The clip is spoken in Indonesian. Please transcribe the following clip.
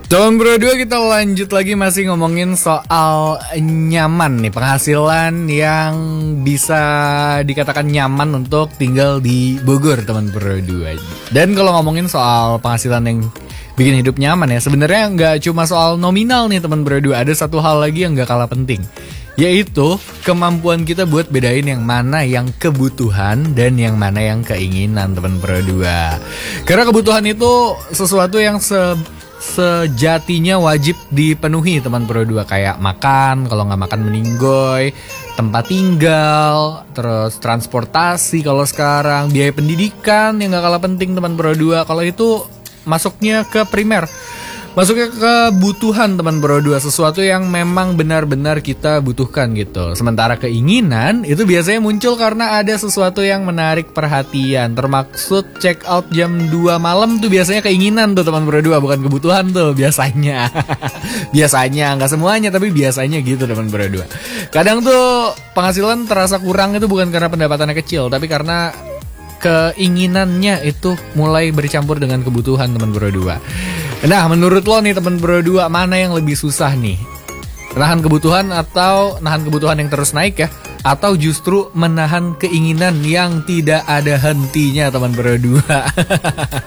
Tahun berdua kita lanjut lagi masih ngomongin soal nyaman nih, penghasilan yang bisa dikatakan nyaman untuk tinggal di Bogor teman berdua. Dan kalau ngomongin soal penghasilan yang bikin hidup nyaman ya, sebenarnya nggak cuma soal nominal nih teman berdua, ada satu hal lagi yang nggak kalah penting, yaitu kemampuan kita buat bedain yang mana yang kebutuhan dan yang mana yang keinginan teman berdua. Karena kebutuhan itu sesuatu yang sejatinya wajib dipenuhi teman berdua, kayak makan, kalau nggak makan meninggoy, tempat tinggal, terus transportasi kalau sekarang, biaya pendidikan yang nggak kalah penting teman berdua. Kalau itu masuknya ke primer, masuknya ke kebutuhan teman berdua, sesuatu yang memang benar-benar kita butuhkan gitu. Sementara keinginan itu biasanya muncul karena ada sesuatu yang menarik perhatian. Termaksud check out jam 2 malam tuh biasanya keinginan tuh teman berdua, bukan kebutuhan tuh biasanya. Biasanya, nggak semuanya tapi biasanya gitu teman berdua. Kadang tuh penghasilan terasa kurang itu bukan karena pendapatannya kecil, tapi karena keinginannya itu mulai bercampur dengan kebutuhan teman berdua. Nah, menurut lo nih teman berdua, mana yang lebih susah nih? Nahan kebutuhan atau nahan kebutuhan yang terus naik ya? Atau justru menahan keinginan yang tidak ada hentinya teman berdua?